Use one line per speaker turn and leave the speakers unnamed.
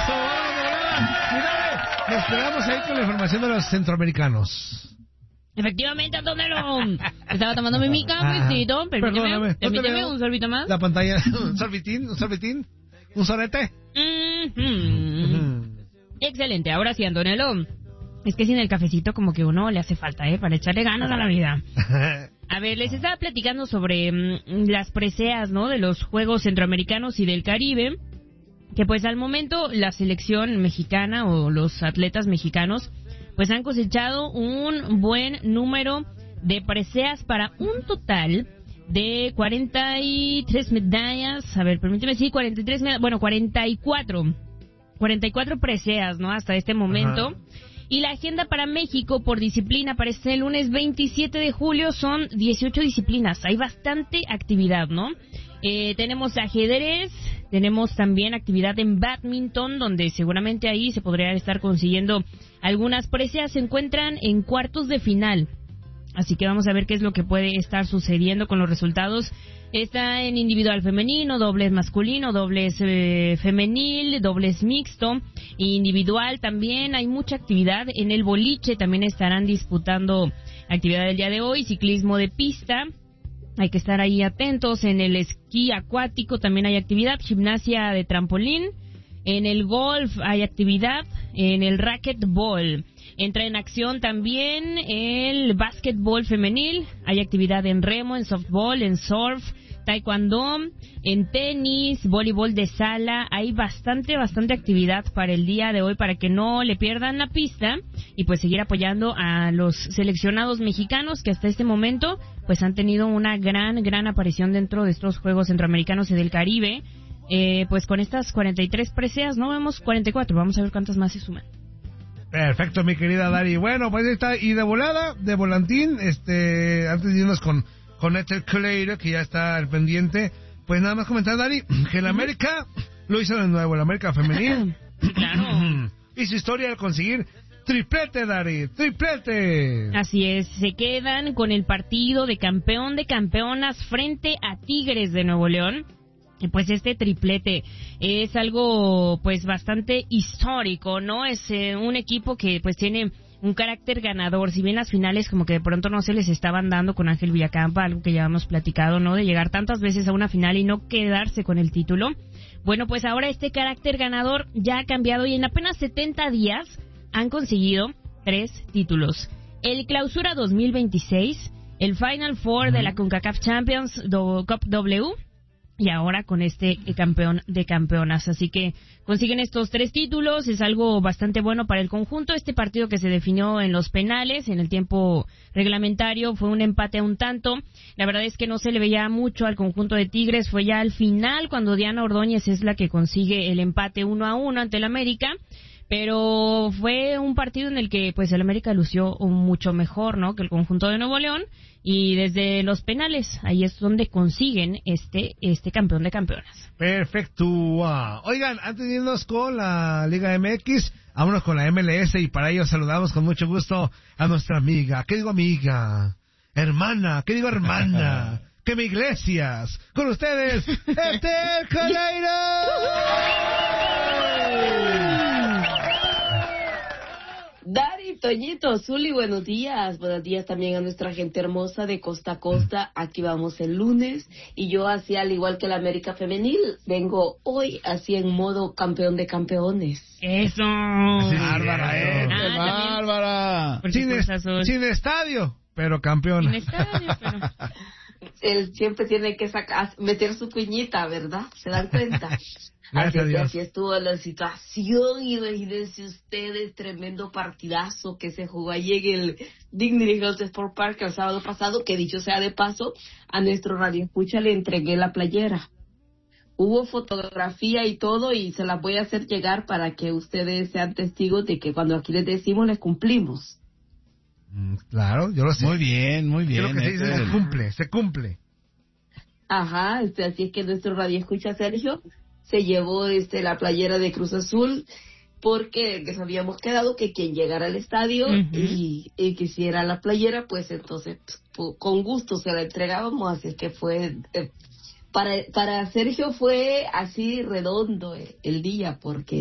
Eso, vamos de volada. Mira, nos quedamos ahí con la información de los centroamericanos.
Efectivamente, Antonio, estaba tomándome mi cafecito. Permíteme un sorbito más.
La pantalla, un sorbitín, un sorete.
Excelente, ahora sí, Antonio. Es que sin el cafecito como que uno le hace falta, para echarle ganas a la vida. A ver, les estaba platicando sobre las preseas, ¿no? De los Juegos Centroamericanos y del Caribe. Que pues al momento la selección mexicana o los atletas mexicanos pues han cosechado un buen número de preseas para un total de 43 medallas. A ver, permíteme, sí, 43 medallas, bueno, 44 preseas, ¿no? Hasta este momento. Ajá. Y la agenda para México por disciplina para este lunes 27 de julio son 18 disciplinas. Hay bastante actividad, ¿no? Tenemos ajedrez, tenemos también actividad en bádminton, donde seguramente ahí se podría estar consiguiendo algunas preseas. Se encuentran en cuartos de final. Así que vamos a ver qué es lo que puede estar sucediendo con los resultados. Está en individual femenino, dobles masculino, dobles femenil, dobles mixto, individual también. Hay mucha actividad en el boliche, también estarán disputando actividad del día de hoy, ciclismo de pista. Hay que estar ahí atentos. En el esquí acuático también hay actividad, gimnasia de trampolín. En el golf hay actividad, en el racquetball. Entra en acción también el básquetbol femenil. Hay actividad en remo, en softball, en surf, taekwondo, en tenis, voleibol de sala. Hay bastante actividad para el día de hoy para que no le pierdan la pista y pues seguir apoyando a los seleccionados mexicanos que hasta este momento pues han tenido una gran aparición dentro de estos Juegos Centroamericanos y del Caribe. Pues con estas 43 preseas, no vemos 44, vamos a ver cuántas más se suman.
Perfecto, mi querida Dari. Bueno, pues ahí está, y de volada, de volantín, antes de irnos con Héctor Coleiro, que ya está al pendiente, pues nada más comentar, Dari, que el América lo hizo de nuevo, el América femenil.
Claro.
Y su historia al conseguir triplete, Dari, triplete.
Así es, se quedan con el partido de campeón de campeonas frente a Tigres de Nuevo León. Pues este triplete es algo pues bastante histórico, ¿no? Es un equipo que pues tiene un carácter ganador. Si bien las finales como que de pronto no se les estaban dando con Ángel Villacampa, algo que ya hemos platicado, ¿no? De llegar tantas veces a una final y no quedarse con el título. Bueno, pues ahora este carácter ganador ya ha cambiado y en apenas 70 días han conseguido 3 títulos. El Clausura 2026, el Final Four de la CONCACAF Champions Cup W, y ahora con este campeón de campeonas. Así que consiguen estos 3 títulos, es algo bastante bueno para el conjunto. Este partido que se definió en los penales, en el tiempo reglamentario, fue un empate a un tanto. La verdad es que no se le veía mucho al conjunto de Tigres, fue ya al final cuando Diana Ordóñez es la que consigue el empate 1-1 ante el América. Pero fue un partido en el que pues el América lució mucho mejor, ¿no?, que el conjunto de Nuevo León, y desde los penales ahí es donde consiguen este campeón de campeonas.
Perfecto. Oigan, antes de irnos con la Liga MX, vámonos con la MLS, y para ello saludamos con mucho gusto a nuestra amiga, ¿qué digo amiga? Hermana, ¿qué digo hermana? Que me Iglesias, con ustedes, Héctor Coleiro.
Dari, Toñito, Zuli, buenos días también a nuestra gente hermosa de costa a costa. Aquí vamos el lunes y yo así, al igual que la América Femenil, vengo hoy así en modo campeón de campeones.
¡Eso!
Sí,
¡Bárbara, bárbara!
Sin estadio, pero campeona.
Sin estadio, pero...
Él siempre tiene que meter su cuñita, ¿verdad? ¿Se dan cuenta? Así estuvo la situación, y imagínense ustedes, tremendo partidazo que se jugó allí en el Dignity Health Sport Park el sábado pasado, que dicho sea de paso, a nuestro radio escucha le entregué la playera. Hubo fotografía y todo, y se las voy a hacer llegar para que ustedes sean testigos de que cuando aquí les decimos, les cumplimos.
Claro, yo lo sé.
Muy bien.
Yo lo que se dice, se cumple.
Ajá, así es que nuestro radio escucha Sergio se llevó la playera de Cruz Azul, porque nos habíamos quedado que quien llegara al estadio y quisiera la playera, pues entonces con gusto se la entregábamos. Así es que fue para Sergio fue así redondo el día, porque